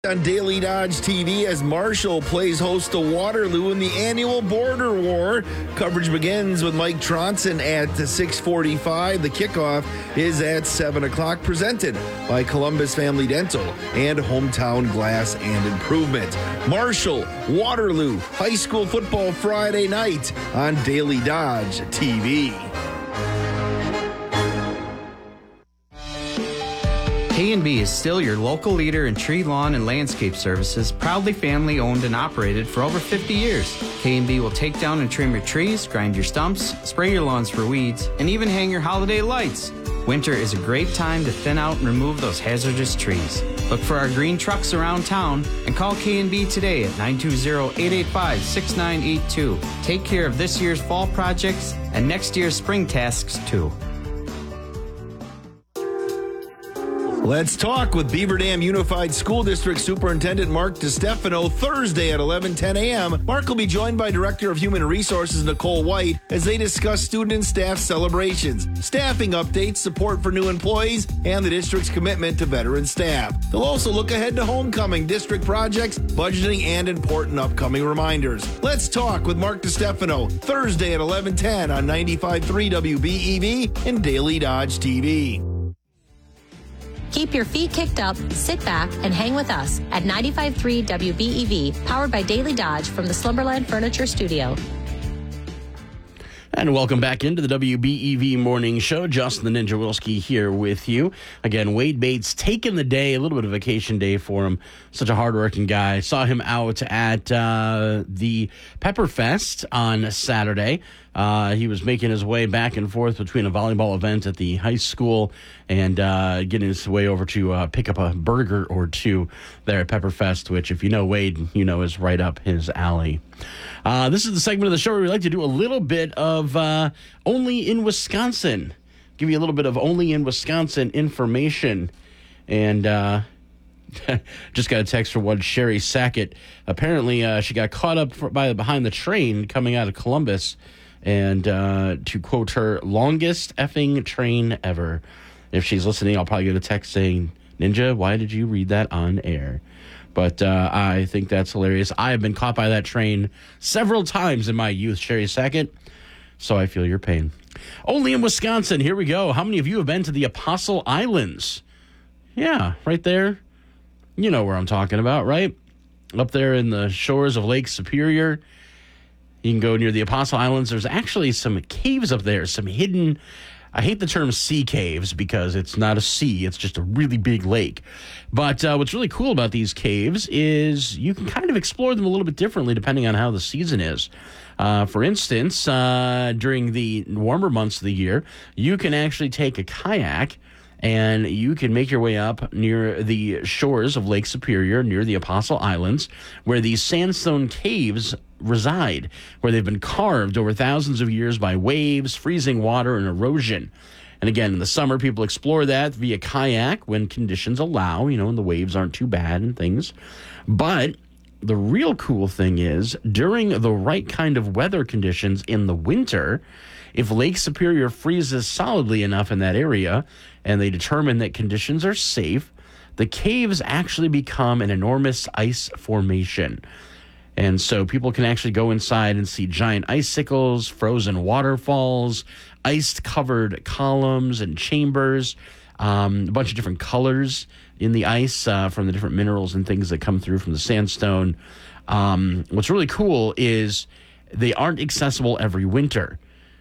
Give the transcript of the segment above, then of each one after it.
On Daily Dodge TV as Marshall plays host to Waterloo in the annual Border War. Coverage begins with Mike Tronson at 6:45. The kickoff is at 7 o'clock, presented by Columbus Family Dental and Hometown Glass and Improvement. Marshall, Waterloo, high school football Friday night on Daily Dodge TV. K&B is still your local leader in tree, lawn, and landscape services, proudly family owned and operated for over 50 years. K&B will take down and trim your trees, grind your stumps, spray your lawns for weeds, and even hang your holiday lights. Winter is a great time to thin out and remove those hazardous trees. Look for our green trucks around town and call K&B today at 920-885-6982. Take care of this year's fall projects and next year's spring tasks too. Let's talk with Beaver Dam Unified School District Superintendent Mark DiStefano Thursday at 11:10 a.m. Mark will be joined by Director of Human Resources Nicole White as they discuss student and staff celebrations, staffing updates, support for new employees, and the district's commitment to veteran staff. They'll also look ahead to homecoming, district projects, budgeting, and important upcoming reminders. Let's talk with Mark DiStefano Thursday at 11:10 on 95.3 WBEV and Daily Dodge TV. Keep your feet kicked up, sit back, and hang with us at 95.3 WBEV, powered by Daily Dodge from the Slumberland Furniture Studio. And welcome back into the WBEV Morning Show. Justin the Ninja Wilski here with you. Again, Wade Bates taking the day, a little bit of vacation day for him. Such a hardworking guy. Saw him out at the Pepperfest on Saturday. He was making his way back and forth between a volleyball event at the high school and getting his way over to pick up a burger or two there at Pepperfest, which, if you know Wade, you know is right up his alley. This is the segment of the show where we like to do a little bit of Only in Wisconsin. Give you a little bit of Only in Wisconsin information. And just got a text from one Sherry Sackett. Apparently, she got caught up behind the train coming out of Columbus. And to quote her, longest effing train ever. If she's listening, I'll probably get a text saying, Ninja, why did you read that on air? But I think that's hilarious. I have been caught by that train several times in my youth, Sherry Sackett, so I feel your pain. Only in Wisconsin, here we go. How many of you have been to the Apostle Islands? Yeah, right there. You know where I'm talking about, right? Up there in the shores of Lake Superior. You can go near the Apostle Islands. There's actually some caves up there, some hidden... I hate the term sea caves because it's not a sea. It's just a really big lake. But what's really cool about these caves is you can kind of explore them a little bit differently depending on how the season is. For instance, during the warmer months of the year, you can actually take a kayak and you can make your way up near the shores of Lake Superior, near the Apostle Islands, where these sandstone caves reside, where they've been carved over thousands of years by waves, freezing water, and erosion. And again, in the summer, people explore that via kayak when conditions allow, and the waves aren't too bad and things. But the real cool thing is, during the right kind of weather conditions in the winter, if Lake Superior freezes solidly enough in that area and they determine that conditions are safe, the caves actually become an enormous ice formation. And so people can actually go inside and see giant icicles, frozen waterfalls, ice-covered columns and chambers, a bunch of different colors in the ice from the different minerals and things that come through from the sandstone. What's really cool is they aren't accessible every winter.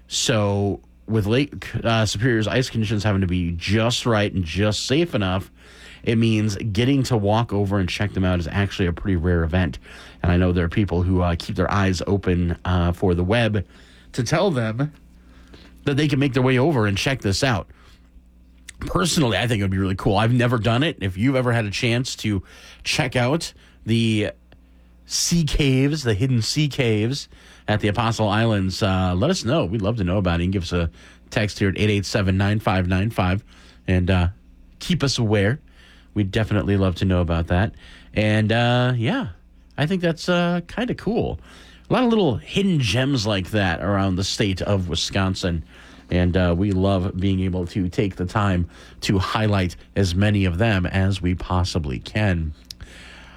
So with Lake Superior's ice conditions having to be just right and just safe enough, it means getting to walk over and check them out is actually a pretty rare event. And I know there are people who keep their eyes open for the web to tell them that they can make their way over and check this out. Personally, I think it would be really cool. I've never done it. If you've ever had a chance to check out the sea caves, the hidden sea caves at the Apostle Islands, let us know. We'd love to know about it. You can give us a text here at 887-9595 and keep us aware. We'd definitely love to know about that. And, I think that's kind of cool. A lot of little hidden gems like that around the state of Wisconsin. And we love being able to take the time to highlight as many of them as we possibly can.